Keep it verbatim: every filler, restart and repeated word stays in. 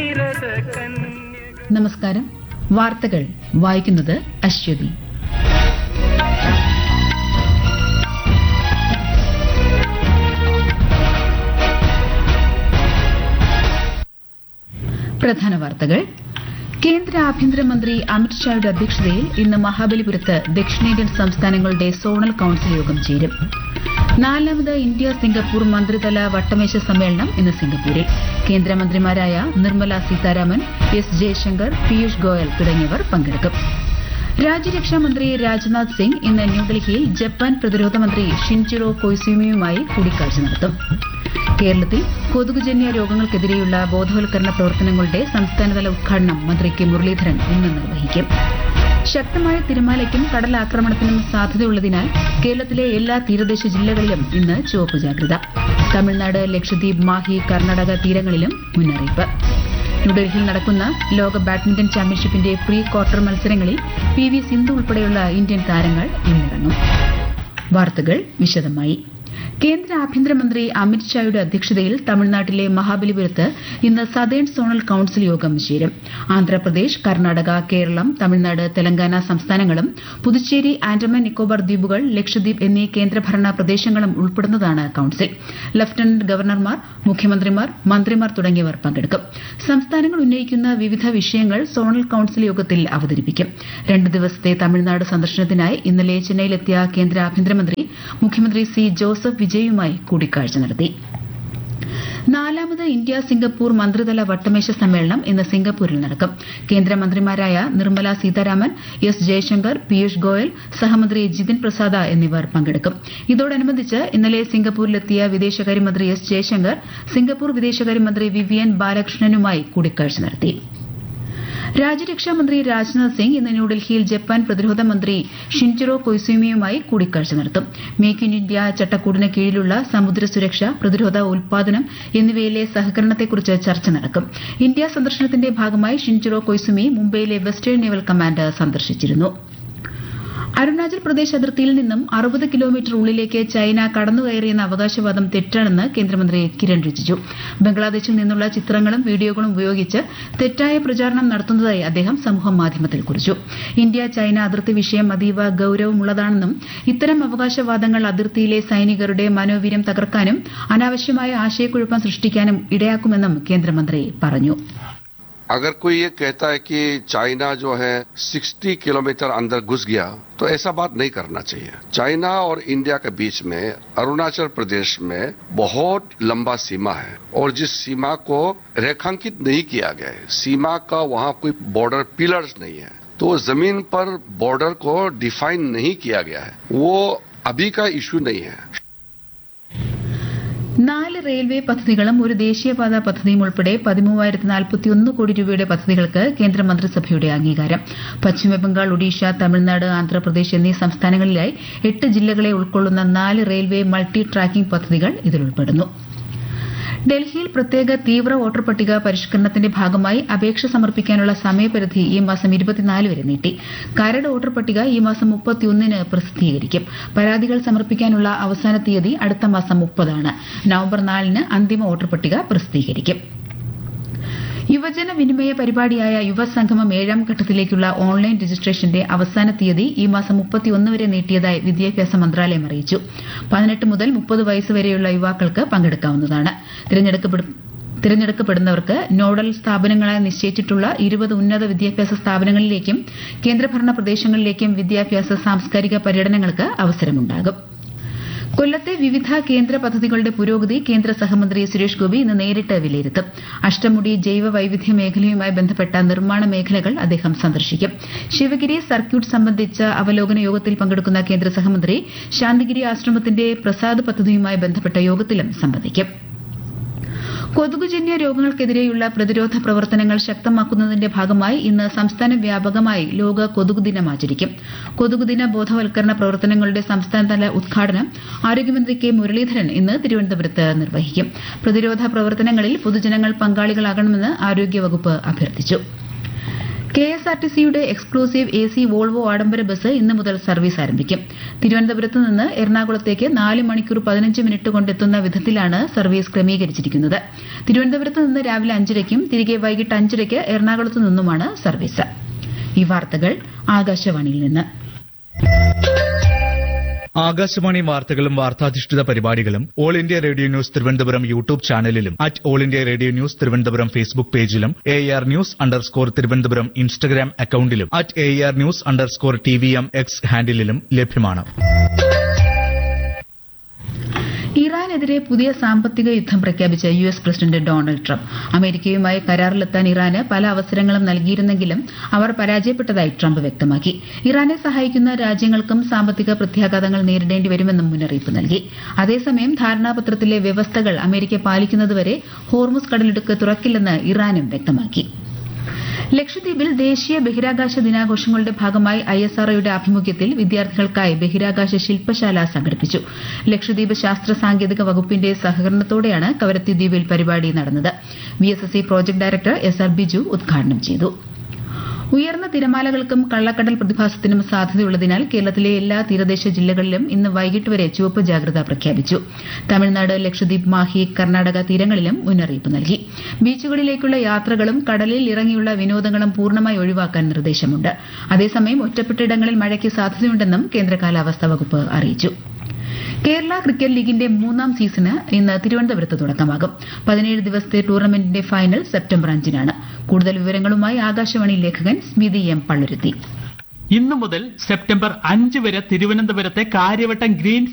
നമസ്കാരം. വാർത്തകൾ വായിക്കുന്നത് അശ്വതി. പ്രധാന വാർത്തകൾ. കേന്ദ്ര ആഭ്യന്തരമന്ത്രി അമിത്ഷായുടെ അധ്യക്ഷതയിൽ ഇന്ന് മഹാബലിപുരത്ത് ദക്ഷിണേന്ത്യൻ സംസ്ഥാനങ്ങളുടെ സോണൽ കൌൺസിൽ യോഗം ചേരും. നാലാമത് ഇന്ത്യ സിംഗപ്പൂർ മന്ത്രിതല വട്ടമേശ സമ്മേളനം ഇന്ന് സിംഗപ്പൂരിൽ. കേന്ദ്രമന്ത്രിമാരായ നിർമ്മല സീതാരാമൻ, എസ് ജയശങ്കർ, പീയൂഷ് ഗോയൽ തുടങ്ങിയവർ പങ്കെടുക്കും. രാജ്യരക്ഷാമന്ത്രി രാജ്നാഥ് സിംഗ് ഇന്ന് ന്യൂഡൽഹിയിൽ ജപ്പാൻ പ്രതിരോധ മന്ത്രി ഷിൻജിറോ കൊയ്സുമിയുമായി കൂടിക്കാഴ്ച നടത്തും. കേരളത്തിൽ കൊതുകുജന്യ രോഗങ്ങൾക്കെതിരെയുള്ള ബോധവൽക്കരണ പ്രവർത്തനങ്ങളുടെ സംസ്ഥാനതല ഉദ്ഘാടനം മന്ത്രി കെ മുരളീധരൻ ഇന്ന് നിർവഹിക്കും. ശക്തമായ തിരമാലയ്ക്കും കടലാക്രമണത്തിനും സാധ്യതയുള്ളതിനാൽ കേരളത്തിലെ എല്ലാ തീരദേശ ജില്ലകളിലും ഇന്ന് ചുവപ്പ് ജാഗ്രത. തമിഴ്നാട്, ലക്ഷദ്വീപ്, മാഹി, കർണാടക തീരങ്ങളിലും മുന്നറിയിപ്പ്. ന്യൂഡൽഹിയിൽ നടക്കുന്ന ലോക ബാഡ്മിന്റൺ ചാമ്പ്യൻഷിപ്പിന്റെ പ്രീ ക്വാർട്ടർ മത്സരങ്ങളിൽ പി വി സിന്ധു ഉൾപ്പെടെയുള്ള ഇന്ത്യൻ താരങ്ങൾ ഇന്നിറങ്ങും. വാർത്തകൾ വിശദമായി. കേന്ദ്ര ആഭ്യന്തരമന്ത്രി അമിത്ഷായുടെ അധ്യക്ഷതയിൽ തമിഴ്നാട്ടിലെ മഹാബലിപുരത്ത് ഇന്ന് സതേൺ സോണൽ കൌൺസിൽ യോഗം ചേരും. ആന്ധ്രാപ്രദേശ്, കർണാടക, കേരളം, തമിഴ്നാട്, തെലങ്കാന സംസ്ഥാനങ്ങളും പുതുച്ചേരി, ആൻഡമാൻ നിക്കോബാർ ദ്വീപുകൾ, ലക്ഷദ്വീപ് എന്നീ കേന്ദ്രഭരണ പ്രദേശങ്ങളും ഉൾപ്പെടുന്നതാണ് കൌൺസിൽ. ലഫ്റ്റനന്റ് ഗവർണർമാർ, മുഖ്യമന്ത്രിമാർ, മന്ത്രിമാർ തുടങ്ങിയവർ പങ്കെടുക്കും. സംസ്ഥാനങ്ങൾ ഉന്നയിക്കുന്ന വിവിധ വിഷയങ്ങൾ സോണൽ കൌൺസിൽ യോഗത്തിൽ അവതരിപ്പിക്കും. രണ്ട് ദിവസത്തെ തമിഴ്നാട് സന്ദർശനത്തിനായി ഇന്നലെ ചെന്നൈയിലെത്തിയ കേന്ദ്ര ആഭ്യന്തരമന്ത്രി മുഖ്യമന്ത്രി സി ജോസഫ് വിജയുമായി കൂടിക്കാഴ്ച നടത്തി. നാലാമത് ഇന്ത്യ സിംഗപ്പൂർ മന്ത്രിതല വട്ടമേശ സമ്മേളനം ഇന്ന് സിംഗപ്പൂരിൽ നടക്കും. കേന്ദ്രമന്ത്രിമാരായ നിർമ്മല സീതാരാമൻ, എസ് ജയശങ്കർ, പീയൂഷ് ഗോയൽ, സഹമന്ത്രി ജിതിൻ പ്രസാദ എന്നിവർ പങ്കെടുക്കും. ഇതോടനുബന്ധിച്ച് ഇന്നലെ സിംഗപ്പൂരിലെത്തിയ വിദേശകാര്യമന്ത്രി എസ് ജയശങ്കർ സിംഗപ്പൂർ വിദേശകാര്യമന്ത്രി വിവിയൻ ബാലകൃഷ്ണനുമായി കൂടിക്കാഴ്ച നടത്തി. രാജ്യരക്ഷാമന്ത്രി രാജ്നാഥ് സിംഗ് ഇന്ന് ന്യൂഡൽഹിയിൽ ജപ്പാൻ പ്രതിരോധ മന്ത്രി ഷിൻജിറോ കൊയ്സുമിയുമായി കൂടിക്കാഴ്ച നടത്തും. മേക്ക് ഇൻ ഇന്ത്യ ചട്ടക്കൂടിന് കീഴിലുള്ള സമുദ്ര സുരക്ഷ, പ്രതിരോധ ഉൽപാദനം എന്നിവയിലെ സഹകരണത്തെക്കുറിച്ച് ചർച്ച നടക്കും. ഇന്ത്യ സന്ദർശനത്തിന്റെ ഭാഗമായി ഷിൻജിറോ കൊയ്സുമി മുംബൈയിലെ വെസ്റ്റേൺ നേവൽ കമാൻഡ് സന്ദർശിച്ചിരുന്നു. അരുണാചൽ പ്രദേശ് അതിർത്തിയിൽ നിന്നും അറുപത് കിലോമീറ്റർ ഉള്ളിലേക്ക് ചൈന കടന്നുകയറിയെന്ന അവകാശവാദം തെറ്റാണെന്ന് കേന്ദ്രമന്ത്രി കിരൺ റിജിജു. ബംഗ്ലാദേശിൽ നിന്നുള്ള ചിത്രങ്ങളും വീഡിയോകളും ഉപയോഗിച്ച് തെറ്റായ പ്രചാരണം നടത്തുന്നതായി അദ്ദേഹം സമൂഹമാധ്യമത്തിൽ കുറിച്ചു. ഇന്ത്യ ചൈന അതിർത്തി വിഷയം അതീവ ഗൌരവമുള്ളതാണെന്നും ഇത്തരം അവകാശവാദങ്ങൾ അതിർത്തിയിലെ സൈനികരുടെ മനോവീര്യം തകർക്കാനും അനാവശ്യമായ ആശയക്കുഴപ്പം സൃഷ്ടിക്കാനും ഇടയാക്കുമെന്നും കേന്ദ്രമന്ത്രി പറഞ്ഞു. अगर कोई ये कहता है कि चाइना जो है साठ किलोमीटर अंदर घुस गया तो ऐसा बात नहीं करना चाहिए. चाइना और इंडिया के बीच में अरुणाचल प्रदेश में बहुत लंबा सीमा है और जिस सीमा को रेखांकित नहीं किया गया है, सीमा का वहां कोई बॉर्डर पिलर्स नहीं है, तो जमीन पर बॉर्डर को डिफाइन नहीं किया गया है, वो अभी का इश्यू नहीं है. നാല് റെയിൽവേ പദ്ധതികളും ഒരു ദേശീയപാത പദ്ധതിയും ഉൾപ്പെടെ പതിമൂവായിരത്തി നാൽപ്പത്തിയൊന്ന് കോടി രൂപയുടെ പദ്ധതികൾക്ക് കേന്ദ്രമന്ത്രിസഭയുടെ അംഗീകാരം. പശ്ചിമബംഗാൾ, ഒഡീഷ, തമിഴ്നാട്, ആന്ധ്രാപ്രദേശ് എന്നീ സംസ്ഥാനങ്ങളിലായി എട്ട് ജില്ലകളെ ഉൾക്കൊള്ളുന്ന നാല് റെയിൽവേ മൾട്ടി ട്രാക്കിംഗ് പദ്ധതികൾ ഇതിലുൾപ്പെടുന്നു. ഡൽഹിയിൽ പ്രത്യേക തീവ്ര വോട്ടർ പട്ടിക പരിഷ്കരണത്തിന്റെ ഭാഗമായി അപേക്ഷ സമർപ്പിക്കാനുള്ള സമയപരിധി ഈ മാസം ഇരുപത്തിനാല് വരെ നീട്ടി. കരട് വോട്ടർ പട്ടിക ഈ മാസം മുപ്പത്തിയൊന്നിന് പ്രസിദ്ധീകരിക്കും. പരാതികൾ സമർപ്പിക്കാനുള്ള അവസാന തീയതി അടുത്ത മാസം മുപ്പതാണ്. നവംബർ നാലിന് അന്തിമ വോട്ടർ പട്ടിക പ്രസിദ്ധീകരിക്കും. യുവജന വിനിമയ പരിപാടിയായ യുവസംഗമം ഏഴാം ഘട്ടത്തിലേക്കുള്ള ഓൺലൈൻ രജിസ്ട്രേഷന്റെ അവസാന തീയതി ഈ മാസം മുപ്പത്തിയൊന്ന് വരെ നീട്ടിയതായി വിദ്യാഭ്യാസ മന്ത്രാലയം അറിയിച്ചു. പതിനെട്ട് മുതൽ മുപ്പത് വയസ്സ് വരെയുള്ള യുവാക്കൾക്ക് പങ്കെടുക്കാവുന്നതാണ്. തിരഞ്ഞെടുക്കപ്പെടുന്നവർക്ക് നോഡൽ സ്ഥാപനങ്ങളായി നിശ്ചയിച്ചിട്ടുള്ള ഇരുപത് ഉന്നത വിദ്യാഭ്യാസ സ്ഥാപനങ്ങളിലേക്കും കേന്ദ്രഭരണ പ്രദേശങ്ങളിലേക്കും വിദ്യാഭ്യാസ സാംസ്കാരിക പര്യടനങ്ങൾക്ക് അവസരമുണ്ടാകും. കൊല്ലത്തെ വിവിധ കേന്ദ്ര പദ്ധതികളുടെ പുരോഗതി കേന്ദ്ര സഹമന്ത്രി സുരേഷ് ഗോപി ഇന്ന് നേരിട്ട് വിലയിരുത്തും. അഷ്ടമുടി ജൈവ വൈവിധ്യ മേഖലയുമായി ബന്ധപ്പെട്ട നിർമ്മാണ മേഖലകൾ അദ്ദേഹം സന്ദർശിക്കും. ശിവഗിരി സർക്യൂട്ട് സംബന്ധിച്ച അവലോകന യോഗത്തിൽ പങ്കെടുക്കുന്ന കേന്ദ്ര സഹമന്ത്രി ശാന്തിഗിരി ആശ്രമത്തിന്റെ പ്രസാദ് പദ്ധതിയുമായി ബന്ധപ്പെട്ട യോഗത്തിലും സംബന്ധിക്കും. കൊതുകുജന്യ രോഗങ്ങൾക്കെതിരെയുള്ള പ്രതിരോധ പ്രവർത്തനങ്ങൾ ശക്തമാക്കുന്നതിന്റെ ഭാഗമായി ഇന്ന് സംസ്ഥാന വ്യാപകമായി ലോക കൊതുക് ദിനം ആചരിക്കും. കൊതുകുദിന ബോധവൽക്കരണ പ്രവർത്തനങ്ങളുടെ സംസ്ഥാനതല ഉദ്ഘാടനം ആരോഗ്യമന്ത്രി കെ മുരളീധരൻ ഇന്ന് തിരുവനന്തപുരത്ത് നിർവഹിക്കും. പ്രതിരോധ പ്രവർത്തനങ്ങളിൽ പൊതുജനങ്ങൾ പങ്കാളികളാകണമെന്ന് ആരോഗ്യവകുപ്പ് അഭ്യർത്ഥിച്ചു. കെ എസ് ആർ ടി സിയുടെ എക്സ്ക്ലൂസീവ് എ സി വോൾവോ ആഡംബര ബസ് ഇന്ന് മുതൽ സർവീസ് ആരംഭിക്കും. തിരുവനന്തപുരത്ത് നിന്ന് എറണാകുളത്തേക്ക് നാല് മണിക്കൂർ പതിനഞ്ച് മിനിറ്റ് കൊണ്ടെത്തുന്ന വിധത്തിലാണ് സർവീസ് ക്രമീകരിച്ചിരിക്കുന്നത്. തിരുവനന്തപുരത്ത് നിന്ന് രാവിലെ അഞ്ചരയ്ക്കും തിരികെ വൈകിട്ട് അഞ്ചരയ്ക്ക് എറണാകുളത്ത് നിന്നുമാണ് സർവീസ്. ഈ വാർത്തകൾ ആകാശവാണിയിൽ നിന്ന്. ആകാശവാണി വാർത്തകളും വാർത്താധിഷ്ഠിത പരിപാടികളും all India radio news Thiruvananthapuram YouTube ചാനലിലും at all India radio news Thiruvananthapuram Facebook പേജിലും A R news underscore Thiruvananthapuram Instagram അക്കൌണ്ടിലും at A R news underscore T V M X ഹാൻഡിലും ലഭ്യമാണ്. ഇറാനെതിരെ പുതിയ സാമ്പത്തിക യുദ്ധം പ്രഖ്യാപിച്ച U S president Donald Trump അമേരിക്കയുമായി കരാറിലെത്താൻ ഇറാന് പല അവസരങ്ങളും നൽകിയിരുന്നെങ്കിലും അവർ പരാജയപ്പെട്ടതായി ട്രംപ് വ്യക്തമാക്കി. ഇറാനെ സഹായിക്കുന്ന രാജ്യങ്ങൾക്കും സാമ്പത്തിക പ്രത്യാഘാതങ്ങൾ നേരിടേണ്ടി വരുമെന്നും മുന്നറിയിപ്പ് നൽകി. അതേസമയം ധാരണാപത്രത്തിലെ വ്യവസ്ഥകൾ അമേരിക്ക പാലിക്കുന്നതുവരെ ഹോർമുസ് കടലിടുക്ക് തുറക്കില്ലെന്ന് ഇറാനും വ്യക്തമാക്കി. ലക്ഷദ്വീപിൽ ദേശീയ ബഹിരാകാശ ദിനാഘോഷങ്ങളുടെ ഭാഗമായി ഐ എസ് ആർ ഒയുടെ ആഭിമുഖ്യത്തിൽ വിദ്യാർത്ഥികൾക്കായി ബഹിരാകാശ ശില്പശാല സംഘടിപ്പിച്ചു. ലക്ഷദ്വീപ് ശാസ്ത്ര സാങ്കേതിക വകുപ്പിന്റെ സഹകരണത്തോടെയാണ് കവരത്തി ദ്വീപിൽ പരിപാടി നടന്നത്. V S S C project director S R Biju ഉദ്ഘാടനം ചെയ്തു. ഉയർന്ന തിരമാലകൾക്കും കള്ളക്കടൽ പ്രതിഭാസത്തിനും സാധ്യതയുള്ളതിനാൽ കേരളത്തിലെ എല്ലാ തീരദേശ ജില്ലകളിലും ഇന്ന് വൈകിട്ട് വരെ ചുവപ്പ് ജാഗ്രത പ്രഖ്യാപിച്ചു. തമിഴ്നാട്, ലക്ഷദ്വീപ്, മാഹി, കർണാടക തീരങ്ങളിലും മുന്നറിയിപ്പ് നൽകി. ബീച്ചുകളിലേക്കുള്ള യാത്രകളും കടലിൽ ഇറങ്ങിയുള്ള വിനോദങ്ങളും പൂർണ്ണമായി ഒഴിവാക്കാൻ നിർദ്ദേശമുണ്ട്. അതേസമയം ഒറ്റപ്പെട്ടയിടങ്ങളിൽ മഴയ്ക്ക് സാധ്യതയുണ്ടെന്നും കേന്ദ്ര കാലാവസ്ഥാ വകുപ്പ് അറിയിച്ചു. കേരള ക്രിക്കറ്റ് ലീഗിന്റെ മൂന്നാം സീസണ് ഇന്ന് തിരുവനന്തപുരത്ത് തുടക്കമാകും. പതിനേഴ് ദിവസത്തെ ടൂർണമെന്റിന്റെ ഫൈനൽ സെപ്റ്റംബർ അഞ്ചിനാണ്. കൂടുതൽ വിവരങ്ങളുമായി ആകാശവാണി ലേഖകൻ സ്മിതി എം പള്ളുരുത്തി. ഇന്നു മുതൽ സെപ്റ്റംബർ അഞ്ച് വരെ തിരുവനന്തപുരത്തെ കാര്യവട്ടം ഗ്രീൻ